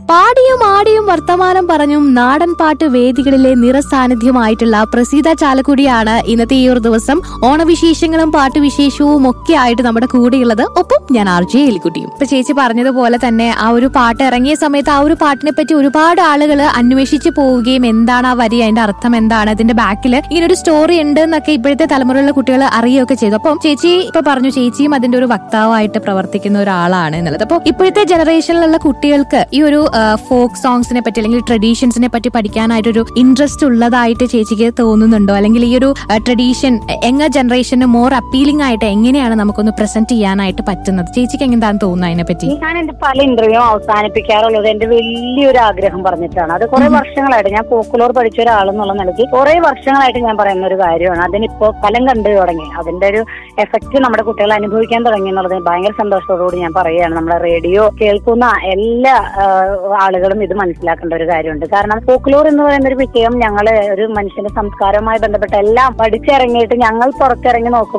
പാടിയും ആടിയും വർത്തമാനം പറഞ്ഞും നാടൻ പാട്ട് വേദികളിലെ നിറസാന്നിധ്യമായിട്ടുള്ള പ്രസീത ചാലക്കുടിയാണ് ഇന്നത്തെ ഈ ഒരു ദിവസം ഓണവിശേഷങ്ങളും പാട്ടുവിശേഷവും ഒക്കെ ആയിട്ട് നമ്മുടെ കൂടെയുള്ളത്. ഒപ്പം ഞാൻ RJ എലിക്കുട്ടിയും. ഇപ്പൊ ചേച്ചി പറഞ്ഞതുപോലെ തന്നെ ആ ഒരു പാട്ട് ഇറങ്ങിയ സമയത്ത് ആ ഒരു പാട്ടിനെ പറ്റി ഒരുപാട് ആളുകൾ അന്വേഷിച്ചു പോവുകയും എന്താണ് ആ വരി, അതിന്റെ അർത്ഥം എന്താണ്, അതിന്റെ ബാക്കിൽ ഇങ്ങനെ ഒരു സ്റ്റോറി ഉണ്ട് എന്നൊക്കെ ഇപ്പോഴത്തെ തലമുറയിലുള്ള കുട്ടികൾ അറിയുകയൊക്കെ ചെയ്തു. അപ്പം ചേച്ചി ഇപ്പൊ പറഞ്ഞു ചേച്ചിയും അതിന്റെ ഒരു വക്താവായിട്ട് പ്രവർത്തിക്കുന്ന ഒരാളാണ് എന്നുള്ളത്. അപ്പൊ ഇപ്പോഴത്തെ ജനറേഷനിലുള്ള കുട്ടികൾക്ക് ഈ ഒരു ഫോക്ക് സോങ്സിനെ പറ്റി അല്ലെങ്കിൽ ട്രഡീഷൻസിനെ പറ്റി പഠിക്കാനായിട്ടൊരു ഇൻട്രസ്റ്റ് ഉള്ളതായിട്ട് ചേച്ചിക്ക് തോന്നുന്നുണ്ടോ? അല്ലെങ്കിൽ ഈ ഒരു ട്രഡീഷൻ യങ്ങർ ജനറേഷന് മോർ അപ്പീലിംഗ് ആയിട്ട് എങ്ങനെയാണ് നമുക്കൊന്ന് പ്രസന്റ് ചെയ്യാനായിട്ട് പറ്റുന്നത്? ചേച്ചിക്ക് എന്താണ് തോന്നുന്നത് അതിനെ പറ്റി? ഞാൻ എന്റെ പല ഇന്റർവ്യൂ അവസാനിപ്പിക്കാറുള്ളത് എന്റെ വലിയൊരു ആഗ്രഹം പറഞ്ഞിട്ടാണ്. അത് കുറെ വർഷങ്ങളായിട്ട് ഞാൻ ഫോക്ലോർ പഠിച്ച ഒരാളെന്നുള്ള നിലയ്ക്ക് കുറെ വർഷങ്ങളായിട്ട് ഞാൻ പറയുന്ന ഒരു കാര്യമാണ്. അതിനിപ്പോ ഫലം കണ്ടു തുടങ്ങി, അതിന്റെ ഒരു എഫക്ട് നമ്മുടെ കുട്ടികൾ അനുഭവിക്കാൻ തുടങ്ങി എന്നുള്ളത് ഭയങ്കര സന്തോഷത്തോടുകൂടി ഞാൻ പറയുകയാണ്. നമ്മുടെ റേഡിയോ കേൾക്കുന്ന എല്ലാ ആളുകളും ഇത് മനസ്സിലാക്കേണ്ട ഒരു കാര്യമുണ്ട്. കാരണം ഫോക്ലോർ എന്ന് പറയുന്ന ഒരു വിഷയം ഞങ്ങള് ഒരു മനുഷ്യന്റെ സംസ്കാരവുമായി ബന്ധപ്പെട്ട എല്ലാം പഠിച്ചിറങ്ങിയിട്ട് ഞങ്ങൾ പുറത്തിറങ്ങി നോക്കും